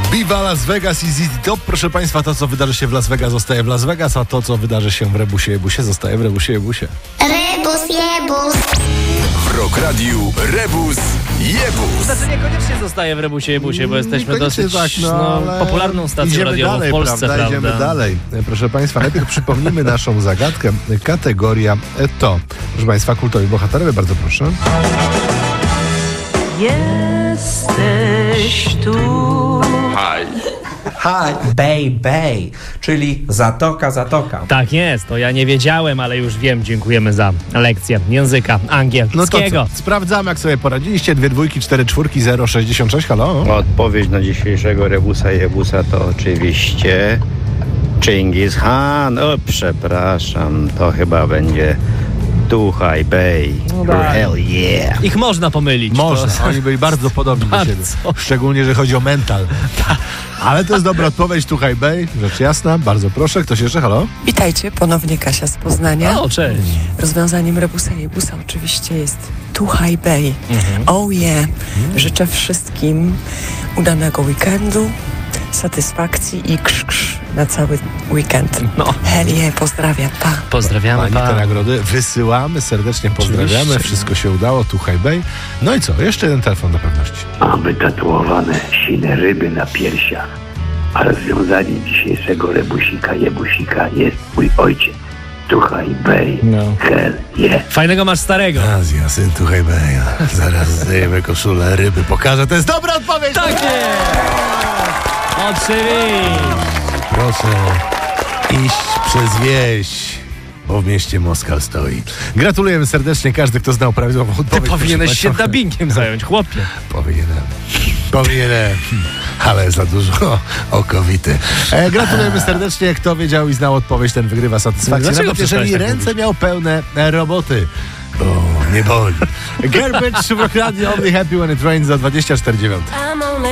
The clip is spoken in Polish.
Viva Las Vegas i ZZ Top. Proszę Państwa, to co wydarzy się w Las Vegas zostaje w Las Vegas, a to co wydarzy się w Rebusie Jebusie zostaje w Rebusie Jebusie. Rebus Jebus. W Rock Radiu Rebus Jebus. Znaczy niekoniecznie zostaje w Rebusie Jebusie, bo jesteśmy Niekoniecznie dosyć tak, ale popularną stacją radiową dalej, w Polsce, prawda? Idziemy dalej. Proszę Państwa, najpierw przypomnimy naszą zagadkę. Kategoria to, proszę Państwa, kultowi bohaterowie, bardzo proszę. Jesteś tu. Hi, baby, czyli zatoka. Tak jest, to ja nie wiedziałem, ale już wiem. Dziękujemy za lekcję języka angielskiego. No to co? Sprawdzamy, jak sobie poradziliście. 2 dwójki, 4 czwórki, 066. Halo? Odpowiedź na dzisiejszego Rebusa Jebusa to oczywiście Chingis Khan. O, przepraszam, to chyba będzie Tuhaj Bay. Hell yeah. Ich można pomylić. Można, oni byli bardzo podobni do siebie. Szczególnie, że chodzi o mental. Ale to jest dobra odpowiedź, Tuhaj Bay. Rzecz jasna, bardzo proszę. Ktoś jeszcze? Halo? Witajcie, ponownie Kasia z Poznania. O, cześć. Rozwiązaniem Rebusa Jebusa oczywiście jest Tuhaj Bay. Oh yeah. Życzę wszystkim udanego weekendu, satysfakcji i krz na cały weekend. No. Hell yeah, pozdrawiam, pa. Pozdrawiamy, Pani te nagrody wysyłamy, serdecznie pozdrawiamy. Oczywiście. Wszystko się udało, Tuhaj Bay. No i co? Jeszcze jeden telefon na pewności. Mam wytatuowane sine ryby na piersiach, a rozwiązaniem dzisiejszego Rebusika Jebusika jest mój ojciec, Tuhaj Bay. No. Hell yeah. Fajnego masz starego. Azja, syn Tuhaj Bay. Zaraz zdejmę koszulę, ryby pokażę. To jest dobra odpowiedź! Tak jest! Oczywiście. Proszę iść przez wieś, bo w mieście Moskal stoi. Gratulujemy serdecznie. Każdy, kto znał prawidłową Ty odpowiedź. powinieneś proszę się państwa. dubbingiem zająć, chłopie. Powinienem, ale za dużo okowity. Gratulujemy serdecznie. Kto wiedział i znał odpowiedź, ten wygrywa satysfakcję. Dlaczego Nawet jeżeli przestałeś tak ręce mówić? miał pełne roboty. Bo nie boli. Garbage w Rock Radio, Only Happy When It Rains za 24,9.